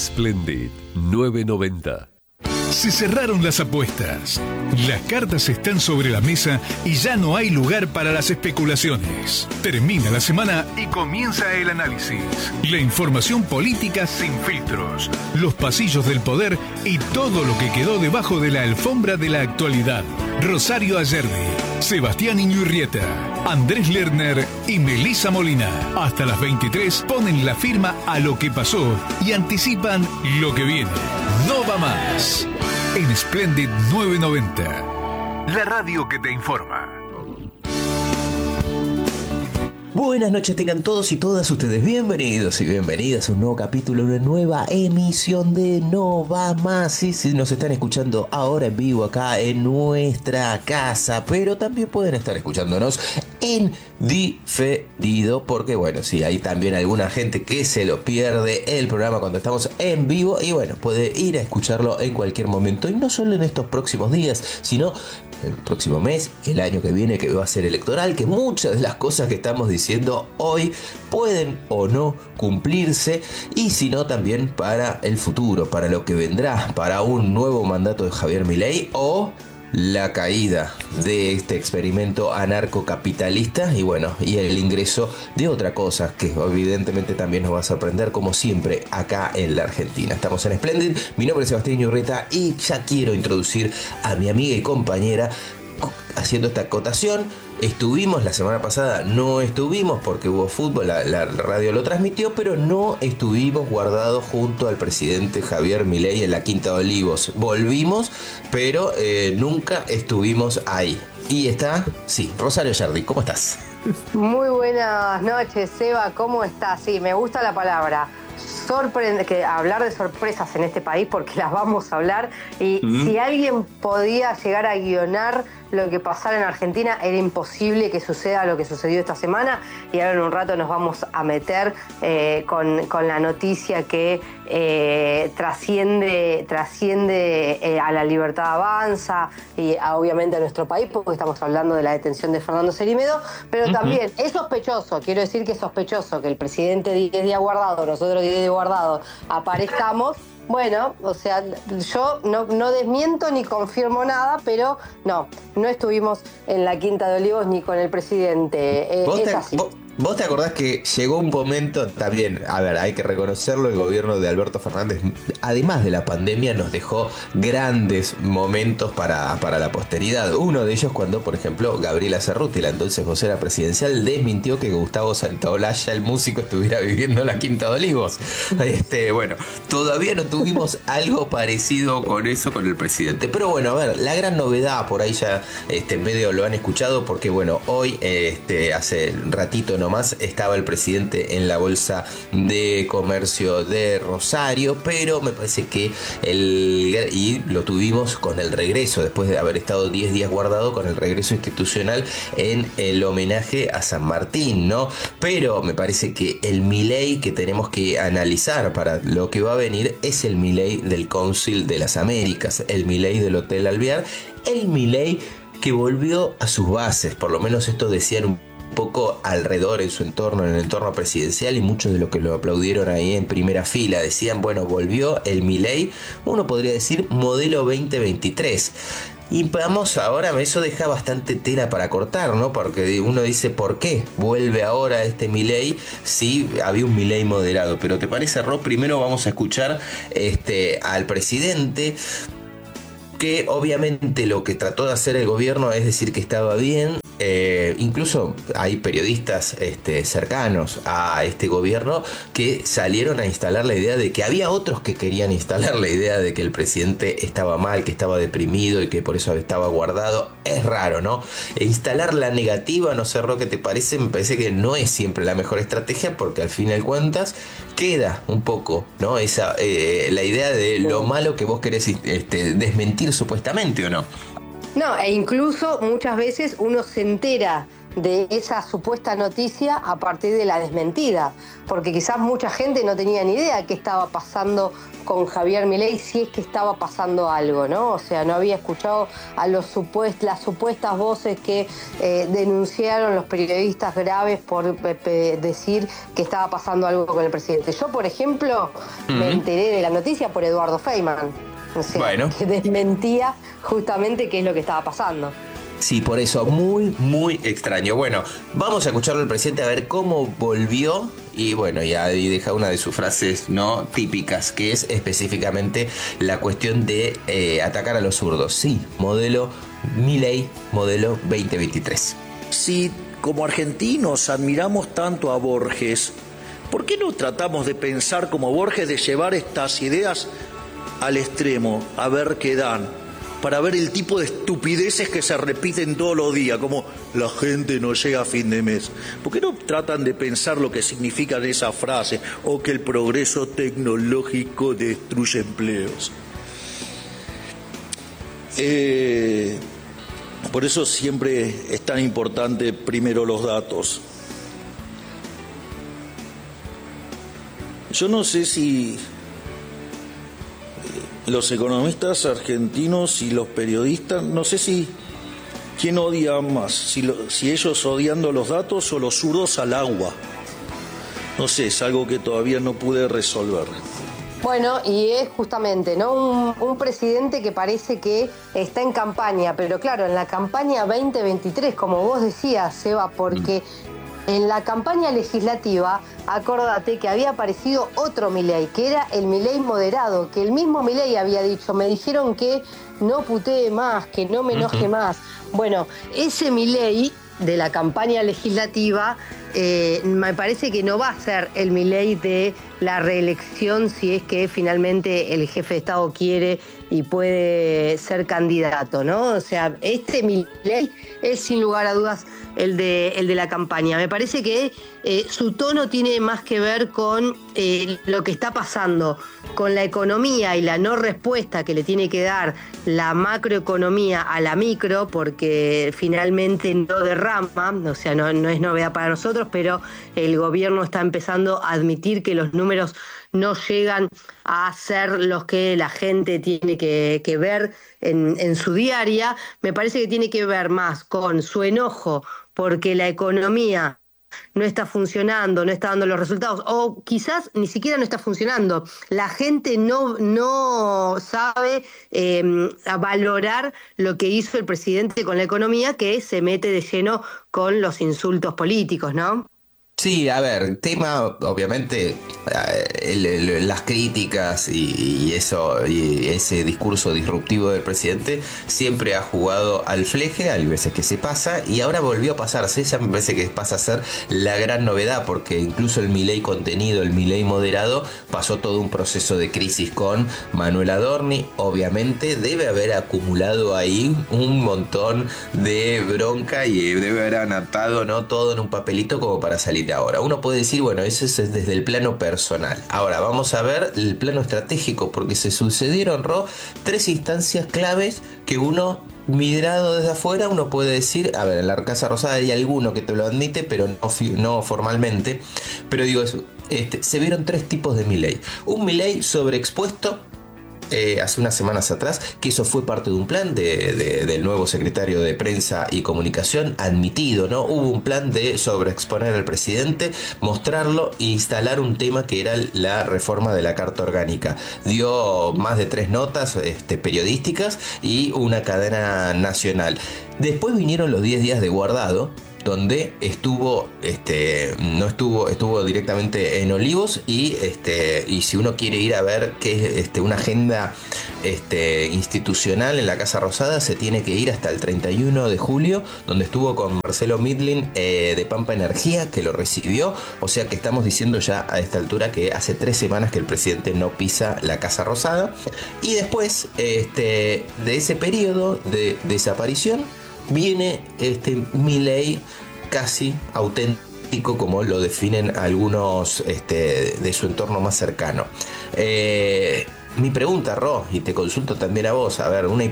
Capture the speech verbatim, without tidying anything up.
Splendid nueve noventa. Se cerraron las apuestas. Las cartas están sobre la mesa y ya no hay lugar para las especulaciones. Termina la semana y comienza el análisis. La información política sin filtros. Los pasillos del poder y todo lo que quedó debajo de la alfombra de la actualidad. Rosario Ayerdi, Sebastián Iñurrieta, Andrés Lerner y Melissa Molina. Hasta las veintitrés ponen la firma a lo que pasó y anticipan lo que viene. No va más. En Splendid nueve noventa. La radio que te informa. Buenas noches tengan todos y todas ustedes, bienvenidos y bienvenidas a un nuevo capítulo, una nueva emisión de No Va Más. Sí, sí, nos están escuchando ahora en vivo acá en nuestra casa, pero también pueden estar escuchándonos en diferido, porque bueno, sí, hay también alguna gente que se lo pierde el programa cuando estamos en vivo y bueno, puede ir a escucharlo en cualquier momento y no solo en estos próximos días, sino el próximo mes, el año que viene, que va a ser electoral, que muchas de las cosas que estamos diciendo hoy pueden o no cumplirse, y si no también para el futuro, para lo que vendrá, para un nuevo mandato de Javier Milei o la caída de este experimento anarcocapitalista y bueno, y el ingreso de otra cosa que evidentemente también nos va a sorprender, como siempre acá en la Argentina. Estamos en Splendid, mi nombre es Sebastián Iñurrieta y ya quiero introducir a mi amiga y compañera haciendo esta acotación. Estuvimos la semana pasada, no estuvimos porque hubo fútbol, la, la radio lo transmitió, pero no estuvimos guardados junto al presidente Javier Milei en la Quinta de Olivos. Volvimos, pero eh, nunca estuvimos ahí. Y está, sí, Rosario Ayerdi, ¿cómo estás? Muy buenas noches, Seba, ¿cómo estás? Sí, me gusta la palabra. Sorprende, que hablar de sorpresas en este país, porque las vamos a hablar, y mm. si alguien podía llegar a guionar lo que pasara en Argentina, era imposible que suceda lo que sucedió esta semana, y ahora en un rato nos vamos a meter eh, con, con la noticia que eh, trasciende, trasciende eh, a la Libertad Avanza y a, obviamente a nuestro país, porque estamos hablando de la detención de Fernando Cerímedo, pero uh-huh. también es sospechoso, quiero decir que es sospechoso que el presidente diez días guardado, nosotros diez días guardado, aparezcamos. Bueno, o sea, yo no, no desmiento ni confirmo nada, pero no, no estuvimos en la Quinta de Olivos ni con el presidente. Eh, ¿Vos, es te, así. vos, ¿Vos te acordás que llegó un momento también, a ver, hay que reconocerlo, el gobierno de Alberto Fernández, además de la pandemia, nos dejó grandes momentos para, para la posteridad? Uno de ellos cuando, por ejemplo, Gabriela Cerruti, la entonces vocera presidencial, desmintió que Gustavo Santaolalla, el músico, estuviera viviendo en la Quinta de Olivos. Este, bueno, todavía no tuvimos algo parecido con eso con el presidente. Pero bueno, a ver, la gran novedad, por ahí ya este, medio lo han escuchado, porque bueno, hoy, este, hace ratito no más estaba el presidente en la Bolsa de Comercio de Rosario, pero me parece que el y lo tuvimos con el regreso, después de haber estado diez días guardado, con el regreso institucional en el homenaje a San Martín, ¿no? Pero me parece que el Milei que tenemos que analizar para lo que va a venir es el Milei del Cónsul de las Américas, el Milei del Hotel Alvear, el Milei que volvió a sus bases, por lo menos esto decían un poco alrededor en su entorno, en el entorno presidencial, y muchos de los que lo aplaudieron ahí en primera fila decían, bueno, volvió el Milei, uno podría decir modelo veinte veintitrés. Y vamos ahora, eso deja bastante tela para cortar, ¿no? Porque uno dice, ¿por qué vuelve ahora este Milei si había un Milei moderado? Pero ¿te parece, Ro? Primero vamos a escuchar este, al presidente, que obviamente lo que trató de hacer el gobierno es decir que estaba bien. Eh, incluso hay periodistas este, cercanos a este gobierno que salieron a instalar la idea de que había otros que querían instalar la idea de que el presidente estaba mal, que estaba deprimido y que por eso estaba guardado. Es raro, ¿no? E instalar la negativa, no sé, Ro, ¿qué te parece? Me parece que no es siempre la mejor estrategia, porque al fin y al cuentas queda un poco, ¿no? Esa, eh, la idea de lo malo que vos querés este, desmentir supuestamente, ¿o no? No, e incluso muchas veces uno se entera de esa supuesta noticia a partir de la desmentida, porque quizás mucha gente no tenía ni idea qué estaba pasando con Javier Milei, si es que estaba pasando algo, ¿no? O sea, no había escuchado a los supuest, las supuestas voces que eh, denunciaron los periodistas graves por eh, decir que estaba pasando algo con el presidente. Yo, por ejemplo, uh-huh. me enteré de la noticia por Eduardo Feynman, o sea, bueno. que desmentía justamente qué es lo que estaba pasando. Sí, por eso, muy, muy extraño. Bueno, vamos a escucharlo al presidente a ver cómo volvió. Y bueno, ya ahí deja una de sus frases no típicas, que es específicamente la cuestión de eh, atacar a los zurdos. Sí, modelo Milei, modelo veinte veintitrés. Si como argentinos admiramos tanto a Borges, ¿por qué no tratamos de pensar como Borges, de llevar estas ideas al extremo, a ver qué dan? Para ver el tipo de estupideces que se repiten todos los días, como la gente no llega a fin de mes. ¿Por qué no tratan de pensar lo que significan esas frases? O que el progreso tecnológico destruye empleos. Eh, por eso siempre es tan importante primero los datos. Yo no sé si los economistas argentinos y los periodistas, no sé si quién odia más, si, lo, si ellos odiando los datos o los zurdos al agua. No sé, es algo que todavía no pude resolver. Bueno, y es justamente, ¿no? Un, un presidente que parece que está en campaña, pero claro, en la campaña veinte veintitrés, como vos decías, Seba, porque en la campaña legislativa, acordate que había aparecido otro Milei, que era el Milei moderado, que el mismo Milei había dicho, me dijeron que no putee más, que no me enoje uh-huh. más. Bueno, ese Milei de la campaña legislativa eh, me parece que no va a ser el Milei de la reelección si es que finalmente el jefe de Estado quiere y puede ser candidato, ¿no? O sea, este Milei es sin lugar a dudas el de, el de la campaña. Me parece que eh, su tono tiene más que ver con eh, lo que está pasando con la economía y la no respuesta que le tiene que dar la macroeconomía a la micro, porque finalmente no derrama, o sea, no, no es novedad para nosotros, pero el gobierno está empezando a admitir que los números no llegan a ser los que la gente tiene que, que ver en, en su diaria. Me parece que tiene que ver más con su enojo porque la economía no está funcionando, no está dando los resultados, o quizás ni siquiera no está funcionando. La gente no, no sabe eh, valorar lo que hizo el presidente con la economía, que se mete de lleno con los insultos políticos, ¿no? Sí, a ver, tema, obviamente, el, el, las críticas y, y eso y ese discurso disruptivo del presidente siempre ha jugado al fleje, hay veces que se pasa y ahora volvió a pasarse. Esa me parece que pasa a ser la gran novedad, porque incluso el Milei contenido, el Milei moderado, pasó todo un proceso de crisis con Manuel Adorni. Obviamente debe haber acumulado ahí un montón de bronca y debe haber anotado, ¿no?, todo en un papelito como para salir. Ahora, uno puede decir, bueno, eso es desde el plano personal. Ahora, vamos a ver el plano estratégico, porque se sucedieron, Ro, tres instancias claves que uno, mirado desde afuera, uno puede decir, a ver, en la Casa Rosada hay alguno que te lo admite, pero no, no formalmente, pero digo eso, este, se vieron tres tipos de Milei. Un Milei sobreexpuesto, Eh, hace unas semanas atrás, que eso fue parte de un plan de, de, del nuevo secretario de Prensa y Comunicación, admitido, ¿no? Hubo un plan de sobreexponer al presidente, mostrarlo e instalar un tema que era la reforma de la Carta Orgánica. Dio más de tres notas este, periodísticas y una cadena nacional. Después vinieron los diez días de Guardado, donde estuvo, este, no estuvo, estuvo directamente en Olivos y, este, y si uno quiere ir a ver qué es este, una agenda este, institucional en la Casa Rosada, se tiene que ir hasta el treinta y uno de julio, donde estuvo con Marcelo Midlin eh, de Pampa Energía, que lo recibió. O sea que estamos diciendo ya a esta altura que hace tres semanas que el presidente no pisa la Casa Rosada. Y después este, de ese periodo de desaparición viene este Milei casi auténtico, como lo definen algunos este, de su entorno más cercano. Eh, mi pregunta, Ro, y te consulto también a vos, a ver, una